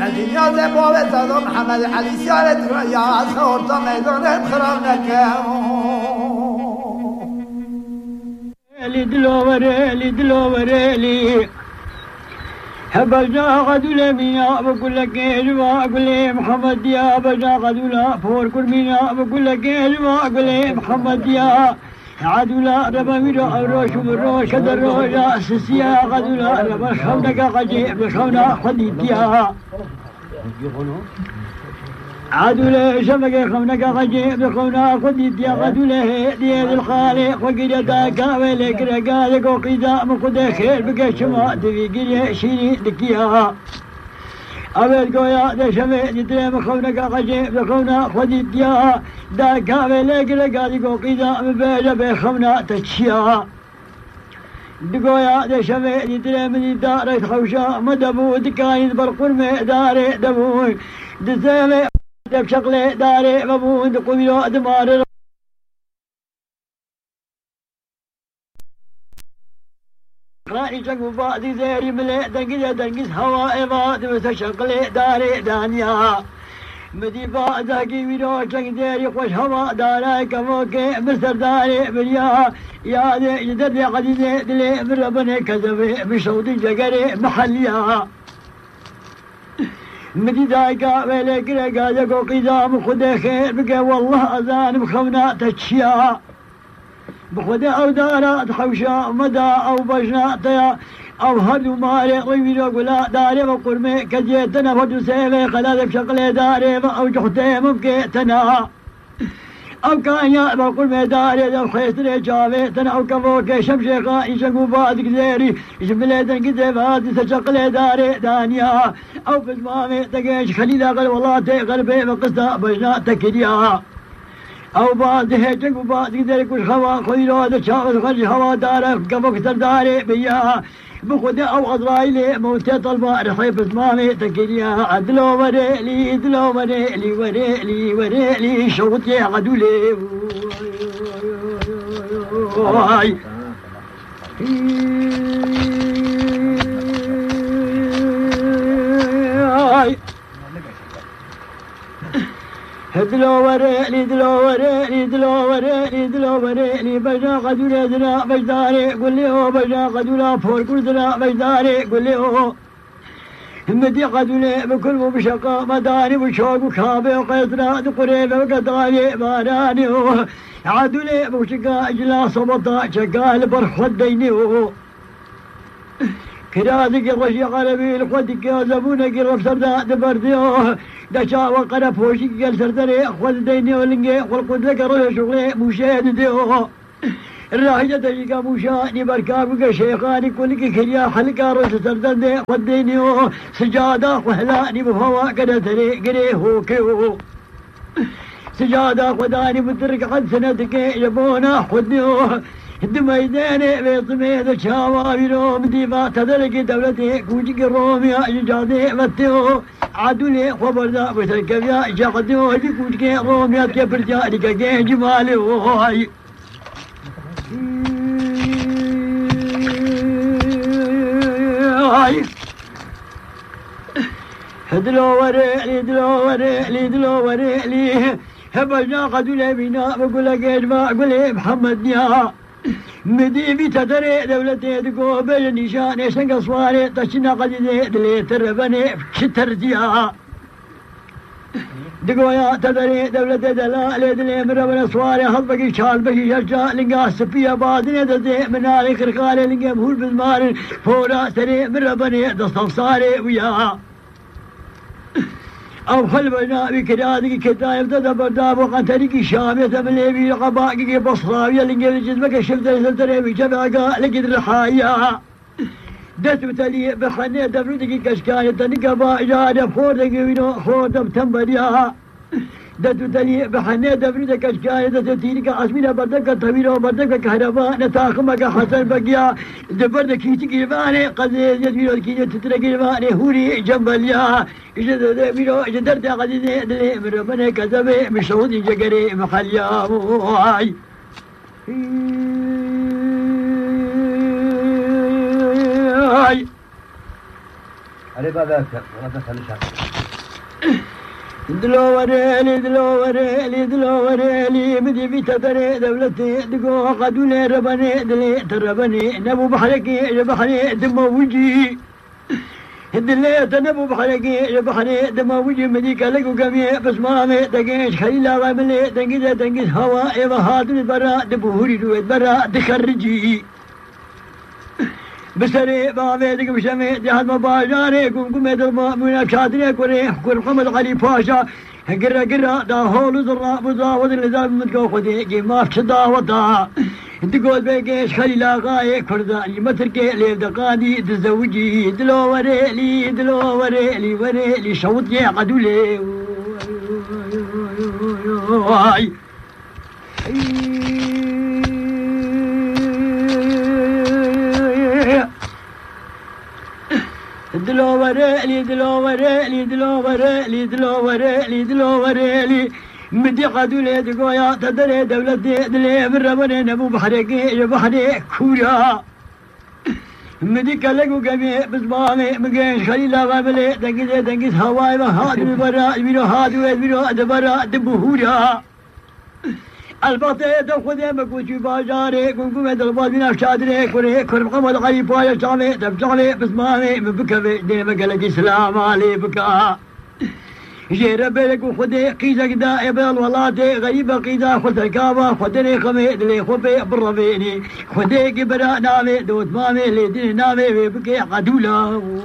الدنيا زي بوابة صدام محمد علي سيارة يا صورة ميدان خرانك لي دلوري دلوري هبجا غدول مينا بقول لك اجوا اقول محمد يا بجا غدول فور كل مينا بقول لك اجوا اقول محمد يا عدولا ربا ميرو روش درو سسيا غدولا ربا خونك قجيب خونا خديتيا عدولا شمك خونك قجيب خونا خديتيا غدولا دي الخالق وقيل داكا ولك رقالك وقيدا مقود خير بك شما تبي قيل شيري دكيا أبد قويا دشمي جتريم خونك قجيب خونا خديتيا داكا ولك رقالك وقيدا مباجا بخونا تشيا دقويا دشمي جتريم دارت خوشا مدبو دكاين برقرمي داري دبوي دسامي بشغلي داري مبون دقويلو دمار خاني شنقو فادي زيري ملي دنقز هواء باد وسشغلي داري دانيا مدي فاداكي ويرو شنق ديري خوش هواء داراي كموكي مستر داري بريا يا دي جدد يا قديدي دلي من ربني كذبي بشوطي جقري محليا مدي دايكا ويلك رقادك وقيدام خده خير بقى والله أذان بخونا تشيا بخده أو دارات خوشا مدى أو بجناتيا أو هدو ماري غيبيرو قلا داري وقرمي كجيتنا فدو سيبي خلال بشقلي داري أو جحتي ممكيتنا أو كان يأبا قرمي داري دو خيسري جاويتنا أو كفوكي شمشيقا يشنقو بادك زيري يشمليتن كذبات سشقلي داري دانيا أو بزمامي تقيش خليلا قل والله قلبي بقصة بجنا تكريا أو بعد هيجنقو بادك زيري كل خوا خيرو دشاوز خرج هوا داري كفوك سرداري بيا بخده أو أضرائيلي موتي طلبة رحي بزمامي تكريا عدلو وريلي دلو وريلي شوطي عدولي واي دلو وريلي بجا قدولا دلا بجداري قل لي هو بجا قدولا فور كل دلا بجداري قل لي هو همدي قدولا بكل مبشقة مداري وشوق وخابي وقيسرا دقريبة وقداري باراني عدولي بوشقا اجلا صبطا شقا البرخود ديني كرازك الرشي قلبي الخدك يا زبونك الرفسردا دبرديو دشا وقنا فوشك السردري خذ ديني ولنجي والقد لك روح شغلي مشاهد ديو الراحجة تجيك مشاني بركابك شيخاني كلك كريا حلقا روح سردري خذ ديني سجادة وهلاني بفوا كده تري قري هوكيو سجادة خداني بترك قد سنتك يبونا خذنيو دميداني بيطمي ذا شاوابيرو مديبا تدرك دولتي كوجك الروميا جادي متيو عدولي خبر ذا بتركبيا شاقديو هدي كوجك الروميا كبر جارك كي جمالي وهاي دلو وريلي هبجنا قدولي بينا بقول لك اجمع قولي محمد يا مدي بتدري دولتي دقو بالنشان شنق صواري تشنا قديدي دلي تربني شترديا دقو يا تدري دولتي دلالي دلي مربنا صواري هضبقي شال بشي شجا لنقا سفيا بادني دزي من علي خرقالي لنقا بهول بالمارن فورا سري مربني دستفصاري ويا أو خلبنا بكرادك كتايب تدبر داب وقتلك شامية مليبي قبائك بصراوية لنقل جزمك شفت سلطري بشبعك لقد رحايا دتو تلي بخنية دفردك كشكاية تنقبا جارة فوردك وينو خورد بتنبريا دتو تلي بخنية دفردك كشكاية تتينك عصمينة بردك طويلة بردك كهرباء نتاخمك حسن بقيا دبردك كيتك الباني قزيز يدويلو كيتك تترك الباني هوري جنباليا جدرت قديدي دلي من ربنا كذبي مشهودي جقري محليا واي علي بابك ولا تنشا دلوريلي دلوريلي دلوريلي مدي في تدري دولتي دقو قدولي ربني دلي تربني نبو بحركي بحري دم وجي دلي تنبو بحركي بحري دم وجي مديك لقو قمي بس مامي دقيش خليلا غاملي دنقيز هواء بهادر برا دبوري دويد برا دخرجي بسري بابي دقم شمي جهد مباجاري قم يدرما من شادري كوري كور محمد علي باشا قرا دا هول زرا بزاود النظام متقو خدي جيما فشدا ودا تقول بيكيش خليلا غاي كرداني متركي ليل دقادي تزوجي دلو وريلي وريلي شوط يا قدولي واي دلوريلي مدي قدولي دقويا تدري دولتي دلي من ربني نبو بحريقي بحري كوريا مدي كالقو قمي بزبامي مقيش خليلا غابلي دنقيز هواي بهادر برا يبيرو هادو يبيرو دبرا دبهوريا البطة تأخذ مكوشي باجاري قنقوم دلبات من أشادري كوري محمد علي بايا شامي تبشالي بسمامي من بكبي ديما قلقي سلام علي بكا جيرا بيلك وخدي قيزك دا إبال ولاتي غيبا قيزا خلتكابا خدري خمي دلي خبي بربيني خدي كبرا نامي دوت مامي ليدين نامي بكي قدولا